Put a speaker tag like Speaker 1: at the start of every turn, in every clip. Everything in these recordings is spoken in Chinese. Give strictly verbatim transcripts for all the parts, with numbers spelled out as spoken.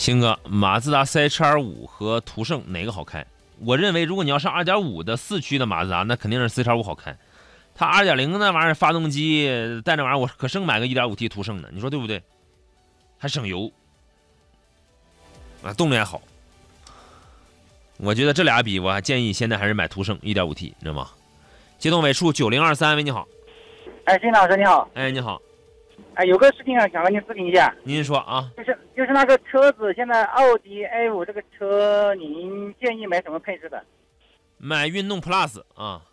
Speaker 1: 鑫哥，马自达 C H R 五 和途胜哪个好开？我认为，如果你要上 二点五 的四驱的马自达，那肯定是 C H R 五 好开。它 二点零 那玩意儿发动机带那玩意儿，我可生买个 一点五 T 途胜的，你说对不对？还省油，啊，动力还好。我觉得这俩比，我还建议现在还是买途胜 一点五 T， 你知道吗？接通尾数九零二三，喂，你好。
Speaker 2: 哎，金老师你好。
Speaker 1: 哎，你好。
Speaker 2: 哎，有个事情啊，想和您咨询一下。
Speaker 1: 您说啊。
Speaker 2: 就是就是那个车子，现在奥迪 A 五 这个车，您建议买什么配置的？
Speaker 1: 买运动 Plus 啊。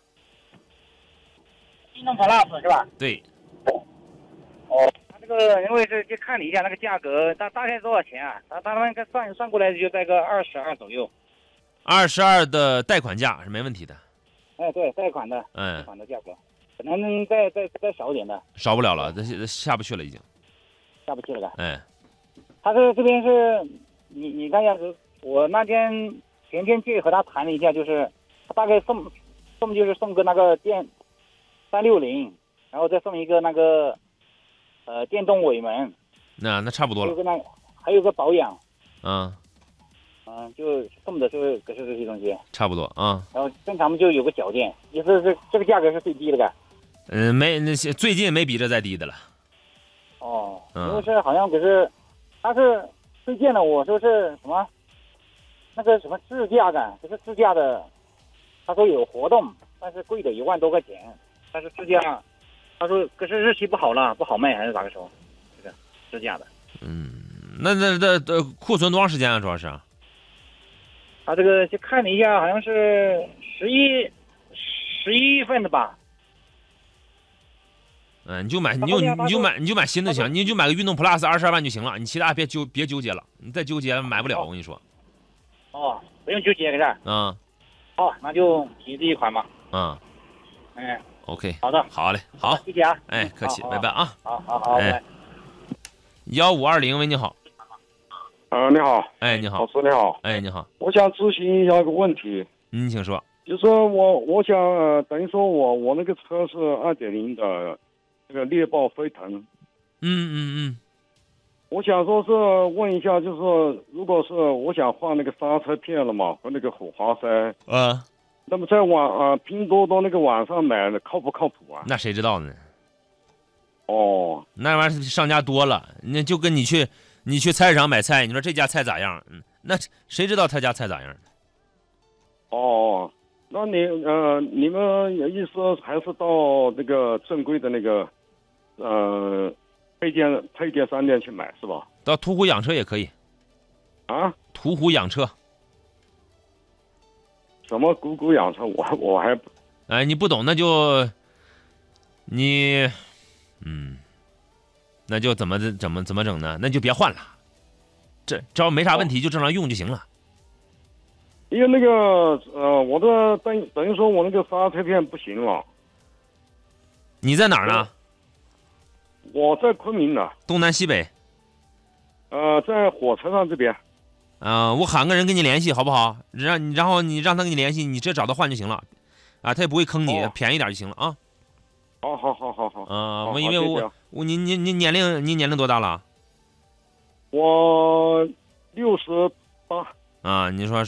Speaker 2: 运动 Plus 是吧？
Speaker 1: 对。
Speaker 2: 哦，他这个因为是去看了一下那个价格，大大概多少钱啊？他他们算算过来就在个二十二左右。
Speaker 1: 二十二的贷款价是没问题的。
Speaker 2: 哎，对，贷款的，
Speaker 1: 嗯，
Speaker 2: 贷款的价格，可能再再再少一点的。
Speaker 1: 少不了了，这下不去了已经。
Speaker 2: 下不去了吧？
Speaker 1: 哎，
Speaker 2: 他是这边是，你你看一下，我那天前天去和他谈了一下，就是他大概送送就是送个那个电三六零，然后再送一个那个呃电动尾门。
Speaker 1: 那那差不多了。
Speaker 2: 还有个那还有个保养。
Speaker 1: 嗯。
Speaker 2: 嗯，就送的是可是这些东西，
Speaker 1: 差不多啊。
Speaker 2: 然后正常就有个脚垫，意思是这个价格是最低的吧？
Speaker 1: 嗯，没那些最近没比这再低的了。
Speaker 2: 哦，
Speaker 1: 嗯，
Speaker 2: 因为是好像可是他是推荐了我说是什么那个什么自驾的，就是自驾的，他说有活动，但是贵的一万多块钱，但是自驾，他说可是日期不好了，不好卖还是咋个说？这个自驾的。
Speaker 1: 嗯，那那那呃库存多长时间啊？主要是。
Speaker 2: 他这个去看了一下，好像是十一十一月份的吧。
Speaker 1: 嗯，你就买，你就你就买，你就买新的行，你就买个运动 Plus 二十二万就行了，你其他别纠别纠结了，你再纠结买不了，我跟你说。
Speaker 2: 哦，不用纠结，可是。
Speaker 1: 嗯。
Speaker 2: 哦，那就提这一款吧。
Speaker 1: 嗯。
Speaker 2: 哎。
Speaker 1: OK。
Speaker 2: 好的。
Speaker 1: 好嘞，好，
Speaker 2: 谢谢啊。
Speaker 1: 哎，客气，拜拜啊。
Speaker 2: 好好好，
Speaker 1: 哎。幺五二零，喂，你好。
Speaker 3: 啊、呃，你好，
Speaker 1: 哎，你好，
Speaker 3: 老师你好，
Speaker 1: 哎，你好，
Speaker 3: 我想咨询一下一个问题，
Speaker 1: 嗯，请说，
Speaker 3: 就是我我想、呃、等于说我我那个车是二点零的，这个猎豹飞腾，
Speaker 1: 嗯嗯嗯，
Speaker 3: 我想说是问一下，就是如果是我想换那个刹车片了嘛，和那个火花塞，
Speaker 1: 呃，
Speaker 3: 那么在网啊、呃、拼多多那个网上买的靠不靠谱啊？
Speaker 1: 那谁知道呢？
Speaker 3: 哦，
Speaker 1: 那玩意儿商家多了，那就跟你去。你去菜市场买菜，你说这家菜咋样？嗯，那谁知道他家菜咋样？
Speaker 3: 哦，那你呃，你们意思还是到那个正规的那个呃配件配件商店去买是吧？
Speaker 1: 到途虎养车也可以。
Speaker 3: 啊？
Speaker 1: 途虎养车？
Speaker 3: 什么谷谷养车？我我还
Speaker 1: 哎，你不懂那就你嗯。那就怎么怎么怎么整呢？那就别换了，这只要没啥问题就正常用就行了。
Speaker 3: 因为那个呃，我的等等于说我那个刹车片不行了。
Speaker 1: 你在哪儿呢？
Speaker 3: 我在昆明呢。
Speaker 1: 东南西北？
Speaker 3: 呃，在火车上这边。
Speaker 1: 啊、呃，我喊个人跟你联系好不好？让你然后你让他跟你联系，你直接找他换就行了，啊，他也不会坑你，
Speaker 3: 哦、
Speaker 1: 便宜点就行了啊。
Speaker 3: 好好好好好。
Speaker 1: 啊、呃，我因为我我您您您年龄您年龄多大了？
Speaker 3: 我六十八。
Speaker 1: 啊，你说